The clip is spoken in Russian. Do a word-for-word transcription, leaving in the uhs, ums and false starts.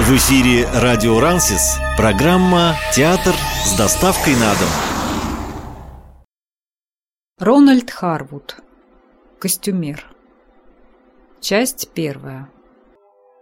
В эфире радио Рансис, программа «Театр с доставкой на дом». Рональд Харвуд. Костюмер. Часть первая.